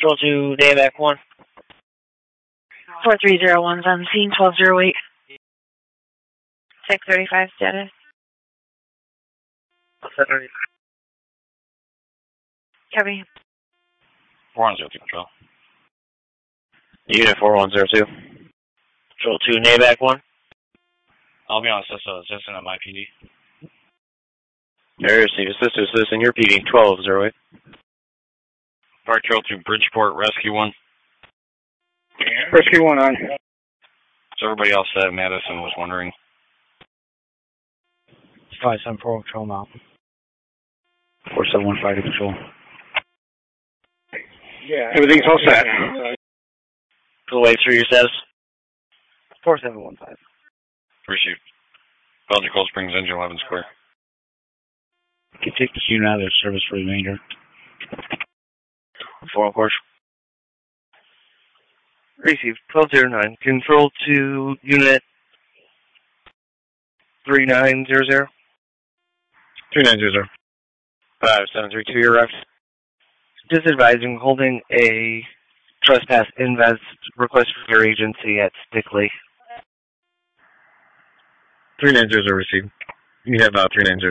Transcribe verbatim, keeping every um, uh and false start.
Control two, Navac one. four three zero one's on scene, twelve zero eight. six thirty-five status. Copy. four one zero two, control. Unit four one zero two. Control two, Navac one. I'll be on Assistant Assistant at my P D. Air receive assistant assistant, your P D twelve zero eight. Fire Trail to Bridgeport, Rescue one. Rescue one on. So everybody else said Madison was wondering. five seven four, control mountain. four seven one five to control. Yeah. Everything's all set. Pull wave through your status. four seven one five. Received. Belgian Cold Springs, engine eleven square. Can take this unit out of service for remainder. Four on course. Received. twelve zero nine. Control to unit three nine zero zero. three nine zero zero. five seven three two, you're arrived. Disadvising, holding a trespass invest request for your agency at Stickley. three nine zero zero received. You have uh, three nine zero